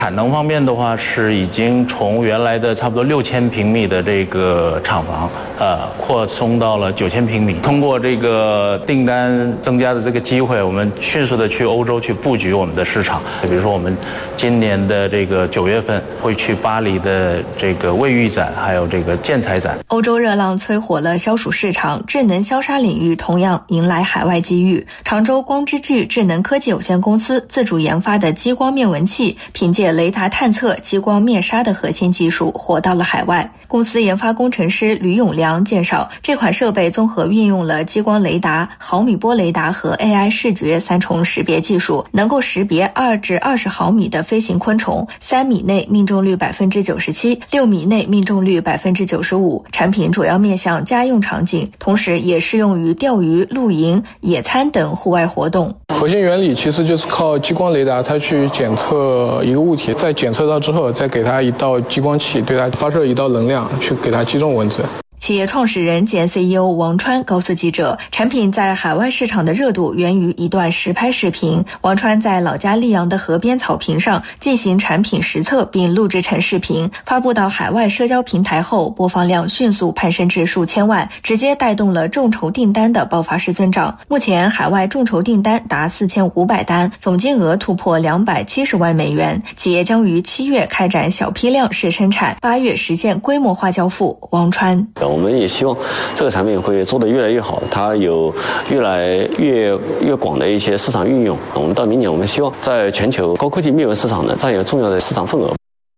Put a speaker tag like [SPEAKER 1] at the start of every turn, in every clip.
[SPEAKER 1] 产能方面的话，是已经从原来的差不多6000平米的这个厂房，扩充到了9000平米。通过这个订单增加的这个机会，我们迅速的去欧洲去布局我们的市场。比如说，我们今年的这个9月份会去巴黎的这个卫浴展，还有这个建材展。
[SPEAKER 2] 欧洲热浪催火了消暑市场，智能消杀领域同样迎来海外机遇。常州光之炬智能科技有限公司自主研发的激光灭蚊器，凭借雷达探测、激光灭杀的核心技术火到了海外。公司研发工程师吕永良介绍，这款设备综合运用了激光雷达、毫米波雷达和 AI 视觉3重识别技术，能够识别2至20毫米的飞行昆虫，3米内命中率97%，6米内命中率95%。产品主要面向家用场景，同时也适用于钓鱼、露营、野餐等户外活动。
[SPEAKER 3] 核心原理其实就是靠激光雷达，它去检测一个物体，在检测到之后，再给它一道激光器，对它发射一道能量，去给它击中蚊子。
[SPEAKER 2] 企业创始人兼 CEO 王川告诉记者，产品在海外市场的热度源于一段实拍视频。王川在老家溧阳的河边草坪上进行产品实测，并录制成视频，发布到海外社交平台后，播放量迅速攀升至数千万，直接带动了众筹订单的爆发式增长。目前海外众筹订单达4500单，总金额突破270万美元。企业将于7月开展小批量试生产，8月实现规模化交付。王川，
[SPEAKER 4] 我们也希望这个产品会做得越来越好，它有越来越广的一些市场运用。我们到明年，我们希望在全球高科技灭蚊市场呢占有重要的市场份额。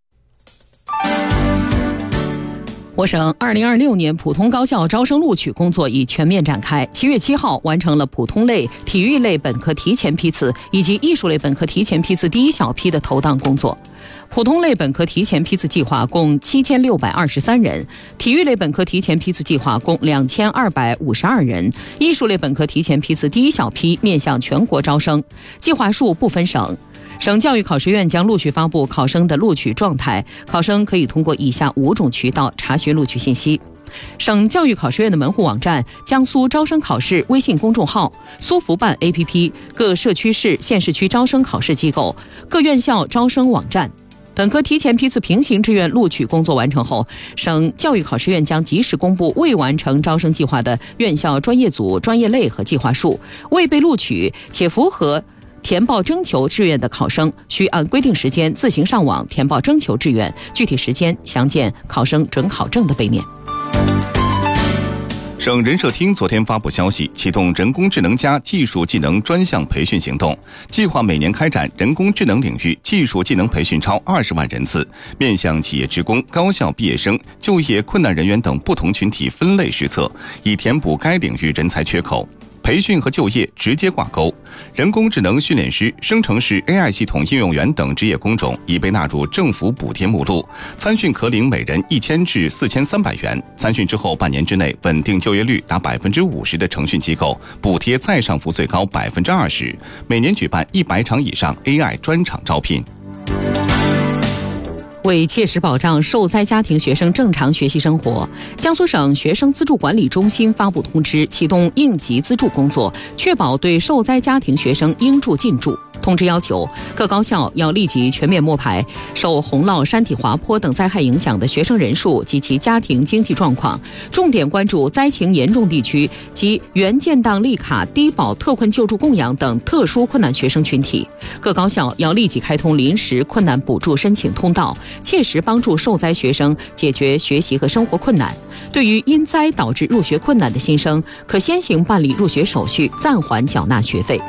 [SPEAKER 5] 我省2026年普通高校招生录取工作已全面展开。7月7号完成了普通类、体育类本科提前批次以及艺术类本科提前批次第一小批的投档工作。普通类本科提前批次计划共7623人，体育类本科提前批次计划共2252人，艺术类本科提前批次第一小批面向全国招生，计划数不分省。省教育考试院将陆续发布考生的录取状态，考生可以通过以下5种渠道查询录取信息：省教育考试院的门户网站、江苏招生考试微信公众号、苏福办 APP、各社区市、县市区招生考试机构、各院校招生网站。本科提前批次平行志愿录取工作完成后，省教育考试院将及时公布未完成招生计划的院校专业组、专业类和计划数。未被录取且符合填报征求志愿的考生，需按规定时间自行上网填报征求志愿，具体时间详见考生准考证的背面。
[SPEAKER 6] 省人社厅昨天发布消息，启动人工智能加技术技能专项培训行动，计划每年开展人工智能领域技术技能培训超20万人次，面向企业职工、高校毕业生、就业困难人员等不同群体分类施策，以填补该领域人才缺口。培训和就业直接挂钩，人工智能训练师、生成式 AI 系统应用员等职业工种已被纳入政府补贴目录，参训可领每人1000至4300元。参训之后半年之内稳定就业率达50%的诚训机构，补贴再上浮最高20%。每年举办100场以上 AI 专场招聘。
[SPEAKER 5] 为切实保障受灾家庭学生正常学习生活，江苏省学生资助管理中心发布通知，启动应急资助工作，确保对受灾家庭学生应助尽助。通知要求，各高校要立即全面摸排受洪涝、山体滑坡等灾害影响的学生人数及其家庭经济状况，重点关注灾情严重地区及原建档立卡低保特困救助供养等特殊困难学生群体。各高校要立即开通临时困难补助申请通道，切实帮助受灾学生解决学习和生活困难。对于因灾导致入学困难的新生，可先行办理入学手续，暂缓缴纳学费。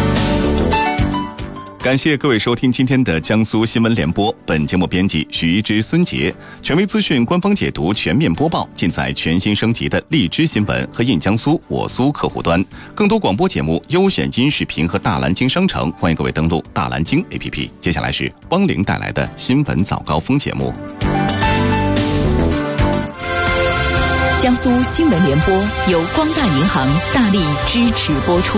[SPEAKER 6] 感谢各位收听今天的江苏新闻联播，本节目编辑许一之、孙杰，权威资讯、官方解读、全面播报尽在全新升级的荔枝新闻和印江苏我苏客户端。更多广播节目、优选音视频和大蓝鲸商城，欢迎各位登录大蓝鲸 APP。接下来是汪玲带来的新闻早高峰节目。
[SPEAKER 7] 江苏新闻联播由光大银行大力支持播出。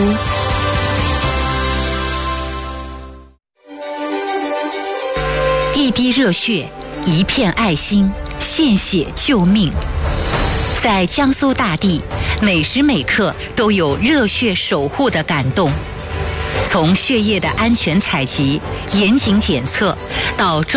[SPEAKER 7] 一滴热血，一片爱心，献血救命。在江苏大地，每时每刻都有热血守护的感动。 从血液的安全采集、严谨检测到